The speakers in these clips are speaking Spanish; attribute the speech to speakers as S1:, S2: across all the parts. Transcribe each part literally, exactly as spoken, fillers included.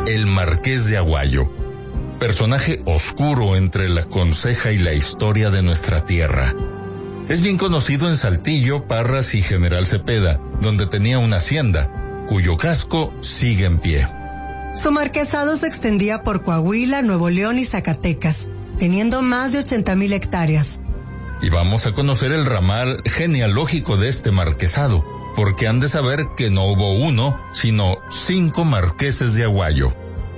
S1: el Marqués de Aguayo, personaje oscuro entre la Conceja y la historia de nuestra tierra. Es bien conocido en Saltillo, Parras y General Cepeda, donde tenía una hacienda, cuyo casco sigue en pie.
S2: Su marquesado se extendía por Coahuila, Nuevo León y Zacatecas, teniendo más de ochenta mil hectáreas.
S1: Y vamos a conocer el ramal genealógico de este marquesado, porque han de saber que no hubo uno, sino cinco marqueses de Aguayo.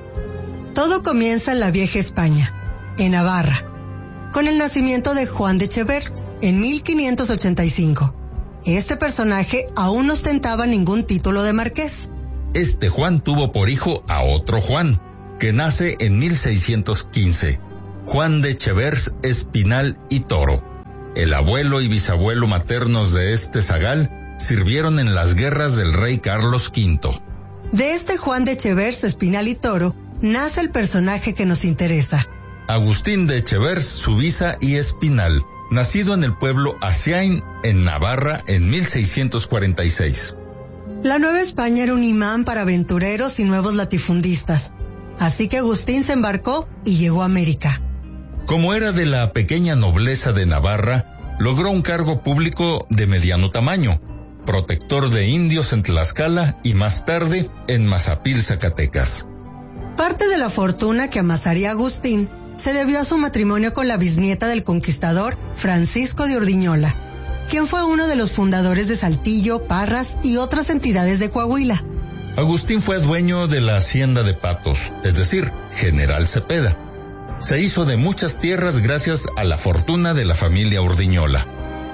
S2: Todo comienza en la vieja España, en Navarra, con el nacimiento de Juan de Chevert en mil quinientos ochenta y cinco. Este personaje aún no ostentaba ningún título de marqués.
S1: Este Juan tuvo por hijo a otro Juan, que nace en mil seiscientos quince, Juan de Chevers, Espinal y Toro. El abuelo y bisabuelo maternos de este zagal sirvieron en las guerras del rey Carlos quinto.
S2: De este Juan de Chevers, Espinal y Toro, nace el personaje que nos interesa.
S1: Agustín de Chevers, Subisa y Espinal, nacido en el pueblo Aciain, en Navarra, en mil seiscientos cuarenta y seis.
S2: La Nueva España era un imán para aventureros y nuevos latifundistas, así que Agustín se embarcó y llegó a América.
S1: Como era de la pequeña nobleza de Navarra, logró un cargo público de mediano tamaño, protector de indios en Tlaxcala y más tarde en Mazapil, Zacatecas.
S2: Parte de la fortuna que amasaría Agustín se debió a su matrimonio con la bisnieta del conquistador Francisco de Urdiñola, quien fue uno de los fundadores de Saltillo, Parras y otras entidades de Coahuila.
S1: Agustín fue dueño de la hacienda de Patos, es decir, General Cepeda. Se hizo de muchas tierras gracias a la fortuna de la familia Urdiñola.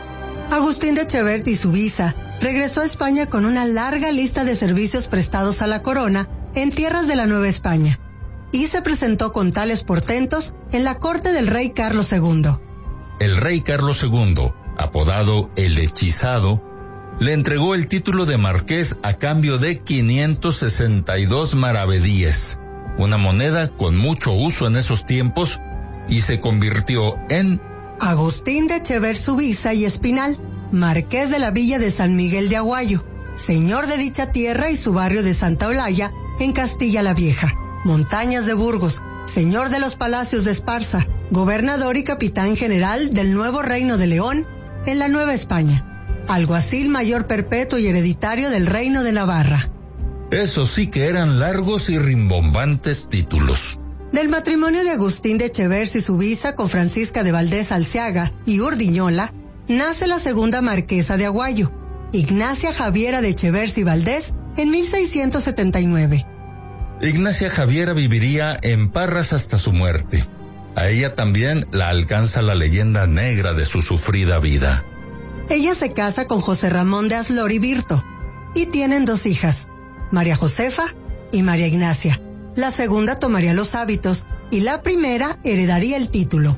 S2: Agustín de Chevert y Subisa regresó a España con una larga lista de servicios prestados a la corona en tierras de la Nueva España, y se presentó con tales portentos en la corte del rey Carlos segundo.
S1: El rey Carlos segundo, apodado el Hechizado, le entregó el título de marqués a cambio de quinientos sesenta y dos maravedíes, una moneda con mucho uso en esos tiempos, y se convirtió en
S2: Agustín de Chevert, Subisa y Espinal, marqués de la villa de San Miguel de Aguayo, señor de dicha tierra y su barrio de Santa Olaya, en Castilla la Vieja, Montañas de Burgos, señor de los palacios de Esparza, gobernador y capitán general del nuevo Reino de León en la Nueva España, alguacil mayor perpetuo y hereditario del Reino de Navarra.
S1: Eso sí que eran largos y rimbombantes títulos.
S2: Del matrimonio de Agustín de Chevers y Subisa con Francisca de Valdés Alceaga y Urdiñola, nace la segunda marquesa de Aguayo, Ignacia Javiera de Chevers y Valdés, en mil seiscientos setenta y nueve.
S1: Ignacia Javiera viviría en Parras hasta su muerte. A ella también la alcanza la leyenda negra de su sufrida vida.
S2: Ella se casa con José Ramón de Aslor y Virto, y tienen dos hijas, María Josefa y María Ignacia. La segunda tomaría los hábitos, y la primera heredaría el título.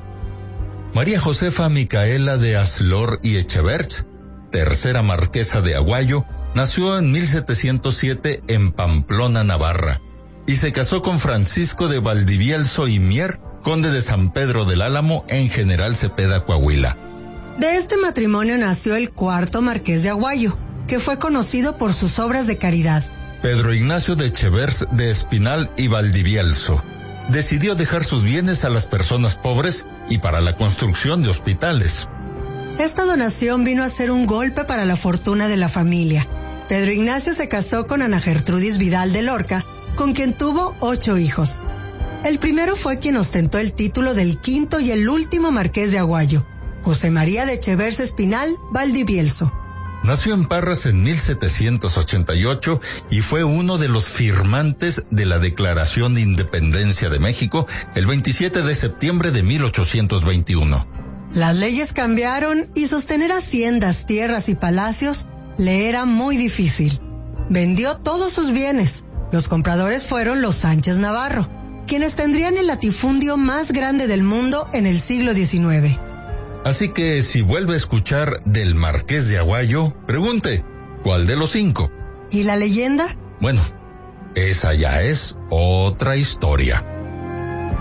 S1: María Josefa Micaela de Aslor y Echeverts, tercera marquesa de Aguayo, nació en mil setecientos siete en Pamplona, Navarra, y se casó con Francisco de Valdivielso y Mier, conde de San Pedro del Álamo en General Cepeda, Coahuila.
S2: De este matrimonio nació el cuarto marqués de Aguayo, que fue conocido por sus obras de caridad.
S1: Pedro Ignacio de Chevers de Espinal y Valdivielso decidió dejar sus bienes a las personas pobres y para la construcción de hospitales.
S2: Esta donación vino a ser un golpe para la fortuna de la familia. Pedro Ignacio se casó con Ana Gertrudis Vidal de Lorca, con quien tuvo ocho hijos. El primero fue quien ostentó el título del quinto y el último marqués de Aguayo, José María de Chevers Espinal Valdivielso.
S1: Nació en Parras en mil setecientos ochenta y ocho y fue uno de los firmantes de la Declaración de Independencia de México el veintisiete de septiembre de mil ochocientos veintiuno.
S2: Las leyes cambiaron y sostener haciendas, tierras y palacios le era muy difícil. Vendió todos sus bienes. Los compradores fueron los Sánchez Navarro, quienes tendrían el latifundio más grande del mundo en el siglo diecinueve.
S1: Así que si vuelve a escuchar del Marqués de Aguayo, pregunte, ¿cuál de los cinco?
S2: ¿Y la leyenda?
S1: Bueno, esa ya es otra historia.